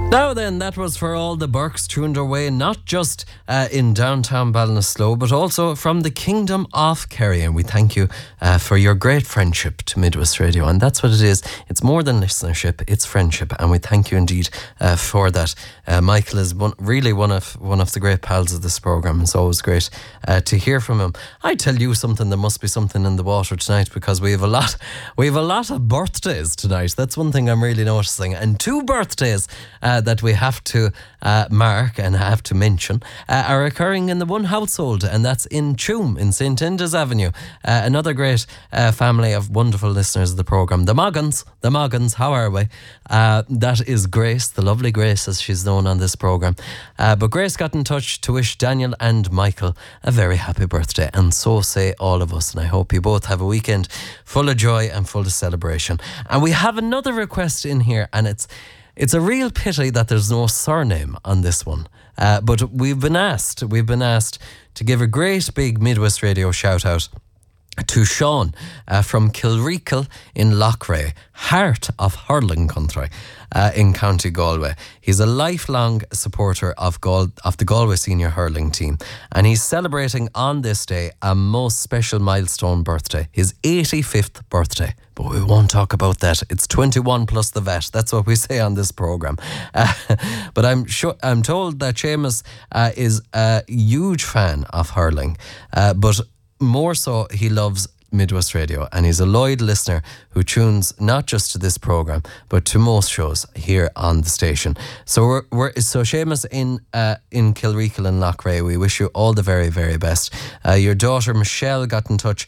Now then, that was for all the Burks tuned our way, not just in downtown Ballinasloe, but also from the Kingdom of Kerry. And we thank you for your great friendship to Midwest Radio. And that's what it is. It's more than listenership, it's friendship. And we thank you indeed for that. Michael is really one of the great pals of this programme. It's always great to hear from him. I tell you something, there must be something in the water tonight, because we have a lot of birthdays tonight. That's one thing I'm really noticing. And 2 birthdays that we have to mark and have to mention are occurring in the one household, and that's in Tuam in St. Enda's Avenue. Another great family of wonderful listeners of the programme. The Moggans, how are we? That is Grace, the lovely Grace as she's known on this programme. But Grace got in touch to wish Daniel and Michael a very happy birthday, and so say all of us. And I hope you both have a weekend full of joy and full of celebration. And we have another request in here, and it's a real pity that there's no surname on this one. But we've been asked to give a great big Midwest Radio shout out to Sean from Kilreekle in Loughrea, heart of hurling country in County Galway. He's a lifelong supporter of the Galway senior hurling team, and he's celebrating on this day a most special milestone birthday, his 85th birthday. But we won't talk about that. It's 21 plus the VAT. That's what we say on this programme. But I'm told that Seamus is a huge fan of hurling, but more so, he loves Midwest Radio, and he's a loyal listener who tunes not just to this programme, but to most shows here on the station. So so Seamus in Kilreekle and Loughrea, we wish you all the very, very best. Your daughter Michelle got in touch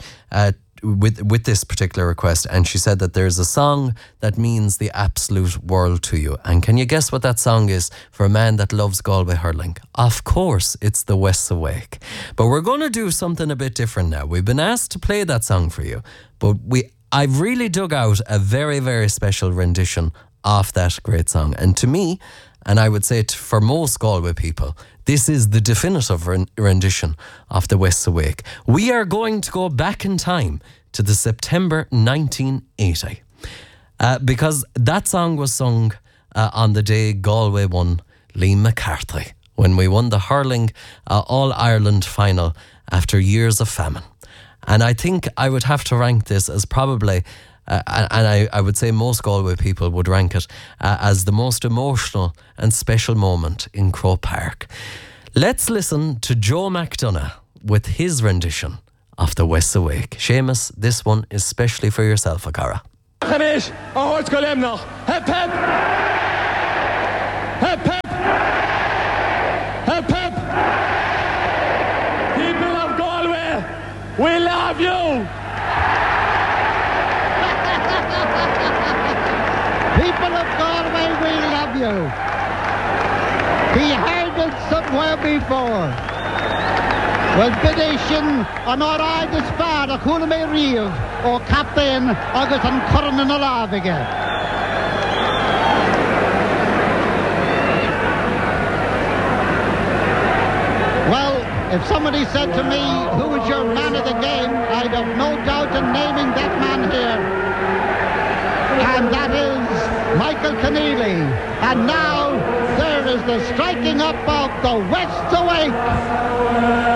with this particular request, and she said that there's a song that means the absolute world to you. And can you guess what that song is for a man that loves Galway hurling? Of course, it's The West's Awake. But we're going to do something a bit different now. We've been asked to play that song for you, but I've really dug out a very, very special rendition of that great song. And to me, and I would say for most Galway people, this is the definitive rendition of The West's Awake. We are going to go back in time to the September 1980, because that song was sung on the day Galway won Liam McCarthy, when we won the hurling All-Ireland final after years of famine. And I think I would have to rank this as probably, and I would say most Galway people would rank it as the most emotional and special moment in Croke Park. Let's listen to Joe McDonough with his rendition of The West's Awake. Seamus, this one is specially for yourself, Akara. Hep hep! Hep hep! Hep hep! People of Galway, we love you! People of Galway, we love you. We heard it somewhere before. Well, bidishin an orai dispar a chula me riv o captain agus an corn in a lavige. Well, if somebody said to me, who is your man of the game, I'd have no doubt in naming that man here. And that is Michael Keneally. And now there is the striking up of The West's Awake.